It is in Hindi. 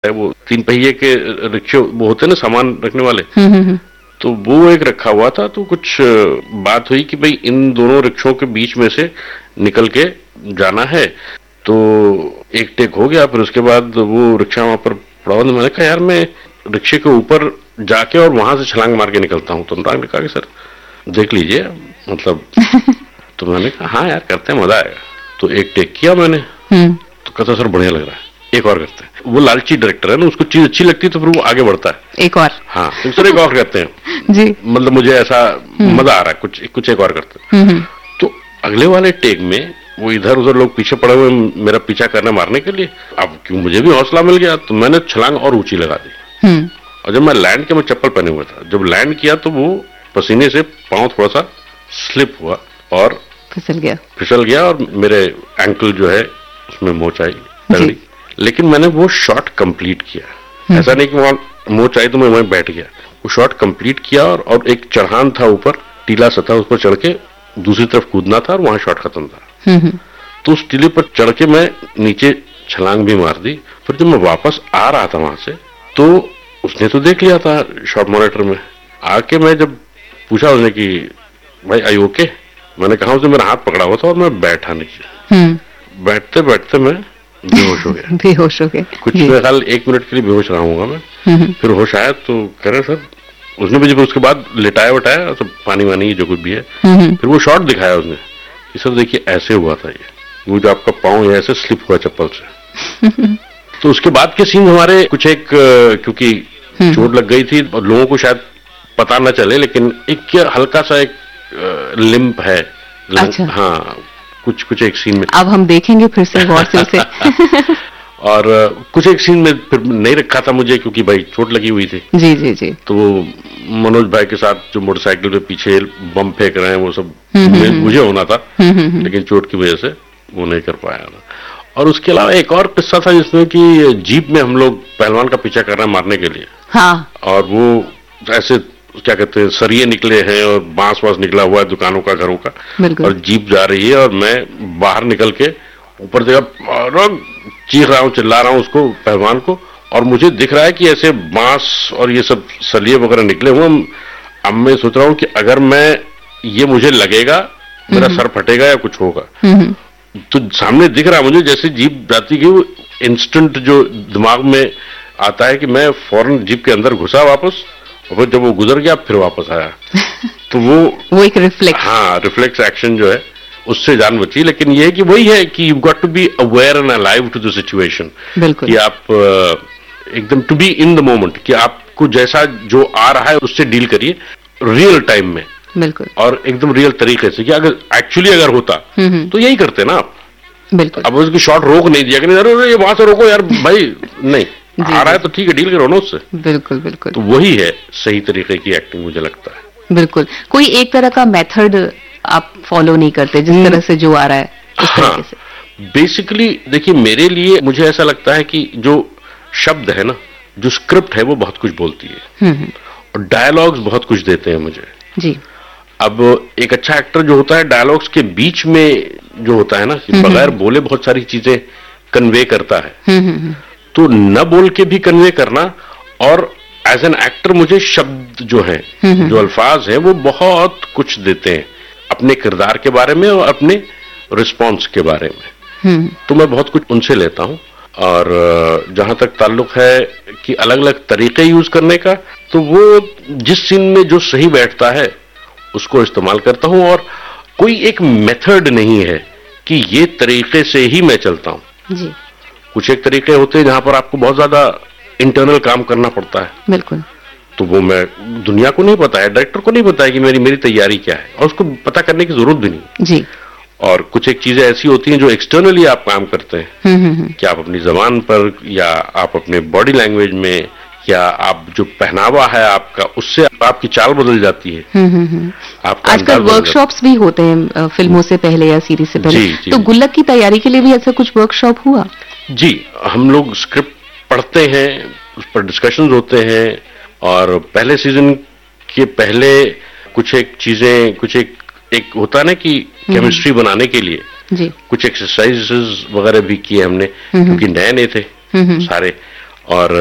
है, वो 3 पहिए के रिक्शे वो होते हैं ना सामान रखने वाले, तो वो एक रखा हुआ था। तो कुछ बात हुई कि भाई इन दोनों रिक्शों के बीच में से निकल के जाना है। तो एक टेक हो गया, फिर उसके बाद वो रिक्शा वहां पर पड़ा हुआ। मैंने कहा यार मैं रिक्शे के ऊपर जाके और वहां से छलांग मार के निकलता हूँ। तो अनुराग ने कहा कि सर देख लीजिए, मतलब तो मैंने कहा हाँ यार करते हैं, मजा आएगा। तो एक टेक किया मैंने, तो कहता सर बढ़िया लग रहा है, एक और करते हैं। वो लालची डायरेक्टर है ना, उसको चीज अच्छी लगती है तो फिर वो आगे बढ़ता है, एक और, हाँ तो सर एक और करते हैं जी, मतलब मुझे ऐसा मजा आ रहा है, कुछ एक और करते हैं। तो अगले वाले टेक में वो इधर उधर लोग पीछे पड़े हुए मेरा पीछा करने मारने के लिए। अब क्यों मुझे भी हौसला मिल गया, तो मैंने छलांग और ऊंची लगा दी। और जब मैं लैंड किया, मैं चप्पल पहने हुए था, जब लैंड किया तो वो पसीने से पांव थोड़ा सा स्लिप हुआ और फिसल गया और मेरे एंकल जो है उसमें मोच आई तगड़ी। लेकिन मैंने वो शॉट कंप्लीट किया, ऐसा नहीं कि वहां मोच आई तो मैं वहीं बैठ गया। वो शॉट कंप्लीट किया और एक चढ़ान था ऊपर, टीला सा था, उस पर चढ़ के दूसरी तरफ कूदना था और वहां शॉट खत्म था। तो उस टीले पर चढ़ के मैं नीचे छलांग भी मार दी। फिर जब मैं वापस आ रहा था वहां से, तो उसने तो देख लिया था शॉट मॉनिटर में। आके मैं जब पूछा उसने कि भाई आई ओके, मैंने कहा उसने मेरा हाथ पकड़ा हुआ था और मैं बैठा नीचे। बैठते बैठते मैं बेहोश हो गया। बेहोश हो गए कुछ ख्याल 1 मिनट के लिए बेहोश रहा हूँगा मैं। फिर होश आया तो कह रहे सर, उसने मुझे उसके बाद लिटाया वटाया, सब पानी वानी जो कुछ भी है। फिर वो शॉट दिखाया उसने कि सर देखिए ऐसे हुआ था, ये वो जो आपका पाँव ऐसे स्लिप हुआ चप्पल से। तो उसके बाद के सीन हमारे कुछ एक, क्योंकि चोट लग गई थी और लोगों को शायद पता न चले, लेकिन एक हल्का सा एक लिम्प है। अच्छा। हाँ, कुछ एक सीन में अब हम देखेंगे फिर से गौर से उसे। और कुछ एक सीन में फिर नहीं रखा था मुझे, क्योंकि भाई चोट लगी हुई थी। जी जी जी। तो मनोज भाई के साथ जो मोटरसाइकिल पे पीछे बम फेंक रहे हैं वो सब मुझे होना था, लेकिन चोट की वजह से वो नहीं कर पाया था। और उसके अलावा एक और किस्सा था जिसमें कि जीप में हम लोग पहलवान का पीछा कर रहे हैं मारने के लिए। हाँ। और वो ऐसे क्या कहते हैं सरिये निकले हैं और बांस वांस निकला हुआ है दुकानों का, घरों का, और जीप जा रही है और मैं बाहर निकल के ऊपर देखा, चीख रहा हूँ, चिल्ला रहा हूँ उसको, पहलवान को, और मुझे दिख रहा है कि ऐसे बांस और ये सब सलिए वगैरह निकले हुए। अब मैं सोच रहा हूँ कि अगर मैं ये मुझे लगेगा मेरा सर फटेगा या कुछ होगा। तो सामने दिख रहा है मुझे जैसे जीप जाती गई, वो इंस्टेंट जो दिमाग में आता है कि मैं फौरन जीप के अंदर घुसा वापस, और जब वो गुजर गया फिर वापस आया। तो वो एक रिफ्लेक्स, हाँ रिफ्लेक्स एक्शन जो है उससे जान बची। लेकिन ये है कि वही है कि you got to be aware and alive to the situation, कि आप एकदम to be in the moment, कि आपको जैसा जो आ रहा है उससे डील करिए रियल टाइम में। बिल्कुल। और एकदम रियल तरीके से, कि अगर एक्चुअली अगर होता तो यही करते ना आप। बिल्कुल। अब उसकी शॉट रोक नहीं दिया कि अरे ये वहां से रोको यार भाई, नहीं आ रहा है तो ठीक है, डील करो ना उससे। बिल्कुल बिल्कुल। तो वही है सही तरीके की एक्टिंग मुझे लगता है। बिल्कुल। कोई एक तरह का मेथड आप फॉलो नहीं करते, जिस तरह से जो आ रहा है उस तरीके से? बेसिकली देखिए, मेरे लिए मुझे ऐसा लगता है कि जो शब्द है ना, जो स्क्रिप्ट है वो बहुत कुछ बोलती है, और डायलॉग्स बहुत कुछ देते हैं मुझे। जी। अब एक अच्छा एक्टर जो होता है डायलॉग्स के बीच में जो होता है ना, बगैर बोले बहुत सारी चीजें कन्वे करता है। तो न बोल के भी कन्वे करना, और एज एन एक्टर मुझे शब्द जो है, जो अल्फाज हैं, वो बहुत कुछ देते हैं अपने किरदार के बारे में और अपने रिस्पॉन्स के बारे में। तो मैं बहुत कुछ उनसे लेता हूं। और जहां तक ताल्लुक है कि अलग अलग तरीके यूज करने का, तो वो जिस सीन में जो सही बैठता है उसको इस्तेमाल करता हूं। और कोई एक मेथड नहीं है कि ये तरीके से ही मैं चलता हूं। जी। कुछ एक तरीके होते हैं जहां पर आपको बहुत ज्यादा इंटरनल काम करना पड़ता है। बिल्कुल। तो वो मैं दुनिया को नहीं पता है, डायरेक्टर को नहीं पता है कि मेरी तैयारी क्या है, और उसको पता करने की जरूरत भी नहीं। जी। और कुछ एक चीजें ऐसी होती हैं जो एक्सटर्नली आप काम करते हैं, कि आप अपनी जबान पर, या आप अपने बॉडी लैंग्वेज में, या आप जो पहनावा है आपका, उससे आपकी चाल बदल जाती है। आजकल वर्कशॉप्स भी होते हैं फिल्मों से पहले या सीरीज से पहले। जी, तो गुल्लक की तैयारी के लिए भी ऐसा कुछ वर्कशॉप हुआ? जी, हम लोग स्क्रिप्ट पढ़ते हैं, उस पर डिस्कशंस होते हैं, और पहले सीजन के पहले कुछ एक चीजें, कुछ एक होता है ना कि केमिस्ट्री बनाने के लिए जी, कुछ एक्सरसाइजेस वगैरह भी किए हमने, क्योंकि नए थे सारे। और